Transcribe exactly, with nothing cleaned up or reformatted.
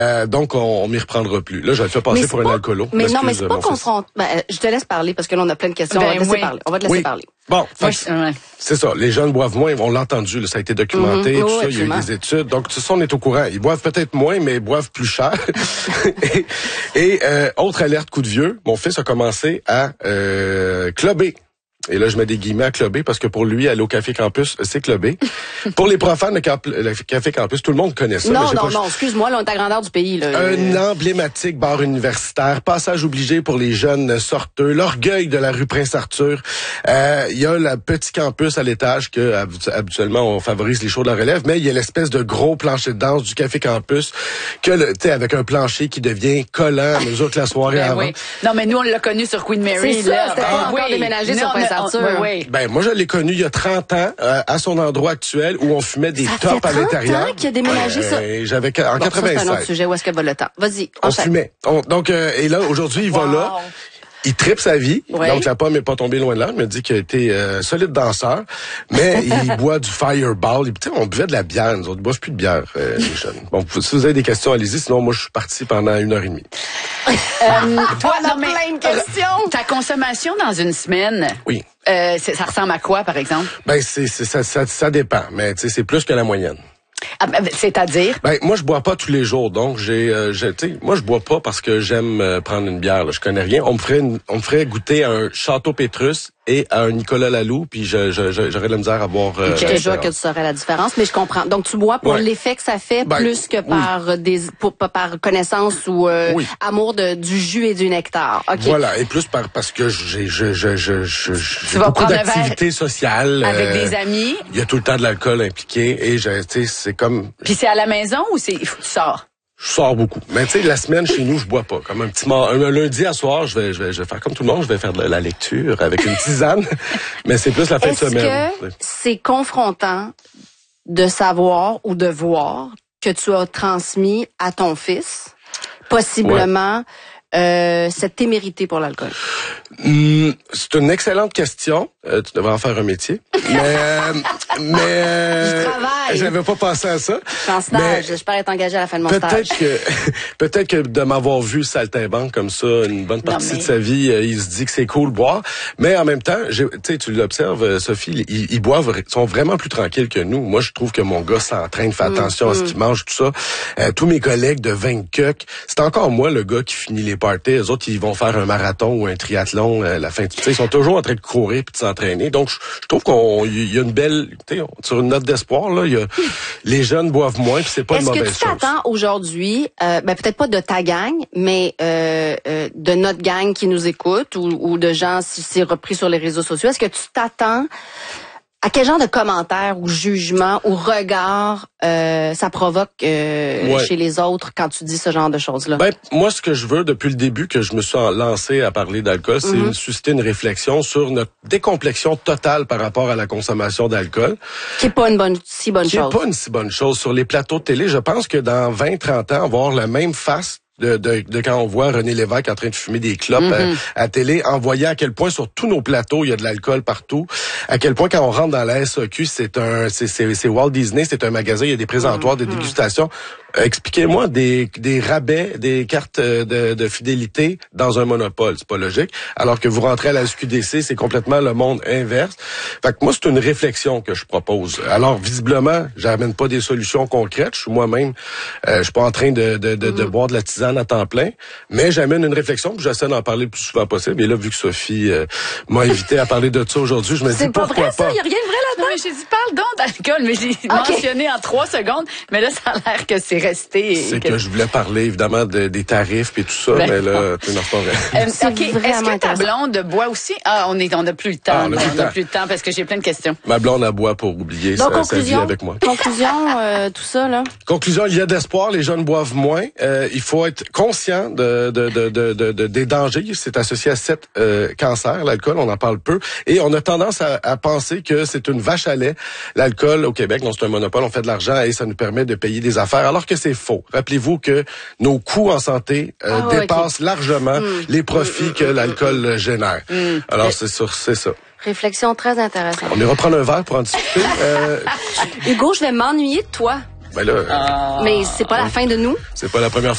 Euh, donc, on, on m'y reprendra plus. Là, je le fais passer pour pas, un alcoolo. Mais non, mais c'est pas confront. Ben, je te laisse parler parce que là, on a plein de questions. Ben, on va te laisser oui. parler. On va te laisser oui. parler. Bon, Moi, fait, je, ouais. c'est ça. Les jeunes boivent moins. On l'a entendu. Là, ça a été documenté. Mm-hmm. Tout Oh, ça, il y a eu absolument. des études. Donc, tout ça, on est au courant. Ils boivent peut-être moins, mais ils boivent plus cher. et et euh, autre alerte coup de vieux. Mon fils a commencé à euh, clubber. Et là, je mets des guillemets à clubber parce que pour lui, aller au Café Campus, c'est clubber. Pour les profanes, le, cap- le Café Campus, tout le monde connaît ça. Non, mais j'ai non, pas... non, excuse-moi, là, on est à grandeur du pays, là. Un emblématique bar universitaire, passage obligé pour les jeunes sorteux, l'orgueil de la rue Prince-Arthur. Euh, il y a le petit campus à l'étage que habituellement on favorise les shows de la relève, mais il y a l'espèce de gros plancher de danse du Café Campus que tu sais avec un plancher qui devient collant à mesure que la soirée Ben avance. oui. Non, mais nous, on l'a connu sur Queen Mary. C'est ça, là. c'était pas Ah, encore oui. déménagé Non, sur mais Prince-Arthur. on- Oui, oui. Ben moi je l'ai connu il y a trente ans euh, à son endroit actuel où on fumait des Ça tops fait à trente l'intérieur. ans qu'il a déménagé ça. Euh, J'avais en Bon, ça, c'est un autre quatre-vingt-sept. sujet. Où est-ce que va le temps? Vas-y, On enchaîne. fumait. On- donc euh, et là aujourd'hui il va Wow. là. Il tripe sa vie, Ouais. donc la pomme est pas tombée loin de là. Il me dit qu'il a été euh, solide danseur, mais il boit du Fireball. Et, on buvait de la bière, nous autres, ils boivent plus de bière, euh, les jeunes. Bon, si vous avez des questions, allez-y, sinon moi je suis parti pendant une heure et demie. Euh, toi, On a non, mais, plein de questions. Ta consommation dans une semaine, Oui. euh, c'est- ça ressemble à quoi, par exemple? Ben c'est, c'est ça, ça, ça dépend, mais tu sais c'est plus que la moyenne. Ah, ben, c'est-à-dire? Ben moi je bois pas tous les jours, donc j'ai, euh, j'ai tu sais, moi je bois pas parce que j'aime euh, prendre une bière. Là. Je connais rien. On me ferait, une, on me ferait goûter à un Château Pétrus et à un Nicolas Laloux, puis je, je, je, j'aurais de la misère à boire. Euh, Je te jure que tu saurais la différence, mais je comprends. Donc, tu bois pour Ouais. l'effet que ça fait Ben, plus que par euh, des, pour, pas par connaissance ou euh, Oui. amour de, du jus et du nectar. OK. Voilà, et plus par, parce que j'ai, je, je, je, je, j'ai vas beaucoup prendre un verre d'activités sociales. Avec euh, des amis? Il y a tout le temps de l'alcool impliqué et je, tu sais, c'est comme, Puis c'est à la maison ou c'est il faut que tu sors? je sors beaucoup. Mais tu sais, la semaine chez nous, je bois pas. Comme un petit mar- un, un lundi à soir, je vais, je vais, je vais faire comme tout le monde, je vais faire de la lecture avec une tisane. Mais c'est plus la fin Est-ce de semaine. que c'est confrontant de savoir ou de voir que tu as transmis à ton fils possiblement euh, cette témérité pour l'alcool? Hum, c'est une excellente question. Euh, tu devrais en faire un métier. Mais, euh, mais euh, Je travaille. j'avais pas pensé à ça. Je suis en stage. Mais J'espère être engagée à la fin de mon stage. Peut-être que, peut-être que de m'avoir vu saltimbanque comme ça une bonne partie Non, mais- de sa vie, euh, il se dit que c'est cool de boire. Mais en même temps, j'ai- tu sais, tu l'observes, euh, Sophie, ils, ils boivent, ils sont vraiment plus tranquilles que nous. Moi, je trouve que mon gars s'entraîne, fait attention à ce qu'il mange, tout ça. Euh, tous mes collègues de vingt cucs, c'est encore moi le gars qui finit les parties. Les autres, ils vont faire un marathon ou un triathlon euh, la fin. Tu sais, ils sont toujours en train de courir puis de s'entraîner. Donc, je, je trouve qu'on, il y a une belle, tu sais, sur une note d'espoir là, il y a, les jeunes boivent moins puis c'est pas une Est-ce que mauvaise tu chose. t'attends aujourd'hui, euh, ben peut-être pas de ta gang, mais euh, euh, de notre gang qui nous écoute ou, ou de gens si c'est repris sur les réseaux sociaux, est-ce que tu t'attends à quel genre de commentaires ou jugements ou regards euh, ça provoque euh, Ouais. chez les autres quand tu dis ce genre de choses-là? Ben, moi, ce que je veux depuis le début que je me suis lancé à parler d'alcool, c'est Mm-hmm. une, susciter une réflexion sur notre décomplexion totale par rapport à la consommation d'alcool, Qui est pas une bonne, si bonne qui n'est chose. pas une si bonne chose. Sur les plateaux de télé, je pense que dans vingt trente ans, on va avoir la même face de, de, de quand on voit René Lévesque en train de fumer des clopes Mm-hmm. à, à télé, en voyant à quel point sur tous nos plateaux, il y a de l'alcool partout, à quel point quand on rentre dans la S A Q, c'est un c'est, c'est, c'est Walt Disney, c'est un magasin, il y a des présentoirs, Mm-hmm. des dégustations. Euh, Expliquez-moi des, des rabais, des cartes euh, de, de fidélité dans un monopole. C'est pas logique. Alors que vous rentrez à la S Q D C, c'est complètement le monde inverse. Fait que moi, c'est une réflexion que je propose. Alors, visiblement, j'amène pas des solutions concrètes. Je suis moi-même, euh, je suis pas en train de, de, de, de boire de la tisane à temps plein, mais j'amène une réflexion puis j'essaie d'en parler le plus souvent possible. Et là, vu que Sophie euh, m'a invité à parler de ça aujourd'hui, je me dis C'est pas pourquoi vrai ça, pas. il y a rien de vrai Non, là-dedans. mais j'ai dit, parle donc d'alcool, mais j'ai mentionné en trois secondes. Mais là, ça a l'air que c'est resté. C'est que je voulais parler, évidemment, de, des tarifs et tout ça, Ben, mais là, tu sais, non, c'est pas vrai. Euh, C'est OK. Est-ce vraiment que ta intéressant. blonde boit aussi? Ah, on est, on n'a plus le temps. Ah, on a plus le n'a temps. plus le temps parce que j'ai plein de questions. Ma blonde à boit pour oublier Donc, sa, sa vie conclusion, avec moi. conclusion, euh, tout ça, là. Conclusion, il y a d'espoir, les jeunes boivent moins. Euh, il faut être conscient de, de, de, de, de, de- des dangers. C'est associé à sept euh, cancers, l'alcool, on en parle peu. Et on a tendance à, à penser que c'est une vache à lait. L'alcool au Québec, non, c'est un monopole, on fait de l'argent et ça nous permet de payer des affaires, alors que c'est faux. Rappelez-vous que nos coûts en santé euh, Ah, ouais, dépassent largement les profits que l'alcool génère. Alors, c'est sur, c'est ça. Réflexion très intéressante. On ira prendre un verre pour en discuter. Euh, Hugo, je vais m'ennuyer de toi. ben là, euh, Mais c'est pas la fin de nous. c'est pas la première fois.